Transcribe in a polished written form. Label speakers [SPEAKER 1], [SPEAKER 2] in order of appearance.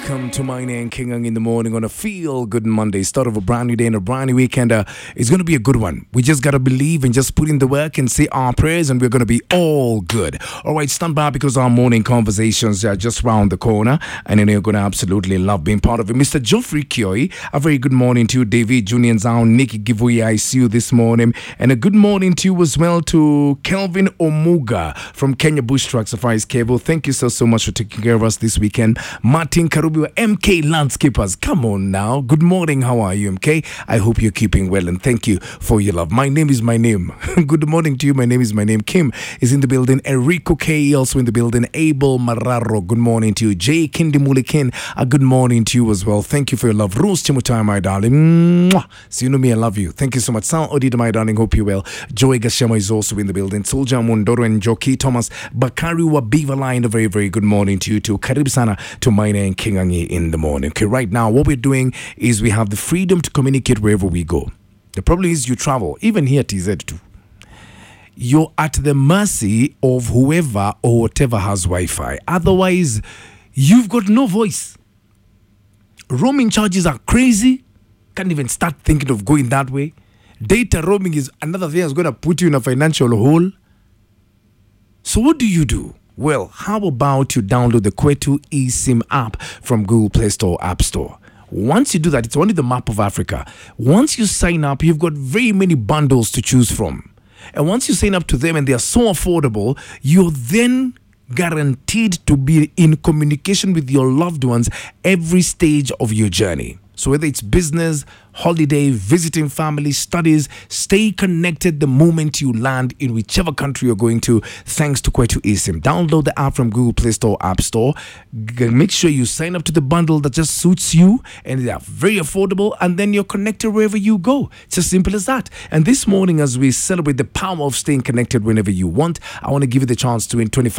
[SPEAKER 1] Welcome to my name, Kingang in the morning on a feel good Monday, start of a brand new day and a brand new weekend. It's going to be a good one. We just got to believe and just put in the work and say our prayers, and we're going to be all good. All right, stand by because our morning conversations are just round the corner, and you're going to absolutely love being part of it. Mr. Geoffrey Kioi, a very good morning to you. David Junior Zhao, Nikki Giveaway, I see you this morning, and a good morning to you as well to Kelvin Omuga from Kenya Bush Truck Safaris Cable. Thank you so much for taking care of us this weekend. Martin Karubi, MK Landscapers. Come on now. Good morning. How are you, MK? I hope you're keeping well, and thank you for your love. My name is my name. Good morning to you. My name is my name. Kim is in the building. Enrico K also in the building. Abel Mararo. Good morning to you. Jay Kindimulikin. A good morning to you as well. Thank you for your love. Rose Chimutai, my darling. Mwah. So you know me, I love you. Thank you so much. Sal Odida, my darling. Hope you're well. Joey Gashema is also in the building. Soldier Mundoro and Joki Thomas. Bakari Wabiva Line. A very, very good morning to you too. Karib Sana to my name, Kingangi in the morning. Okay, right now, what we're doing is we have the freedom to communicate wherever we go. The problem is you travel, even here at TZ too. You're at the mercy of whoever or whatever has Wi-Fi. Otherwise, you've got no voice. Roaming charges are crazy. Can't even start thinking of going that way. Data roaming is another thing that's going to put you in a financial hole. So what do? Well, how about you download the Kwetu eSIM app from Google Play Store, App Store. Once you do that, it's only the map of Africa. Once you sign up, you've got very many bundles to choose from. And once you sign up to them and they are so affordable, you're then guaranteed to be in communication with your loved ones every stage of your journey. So whether it's business, holiday, visiting family, studies, stay connected the moment you land in whichever country you're going to, thanks to Kwetu eSIM. Download the app from Google Play Store, App Store. Make sure you sign up to the bundle that just suits you, and they are very affordable, and then you're connected wherever you go. It's as simple as that. And this morning, as we celebrate the power of staying connected whenever you want, I want to give you the chance to win 25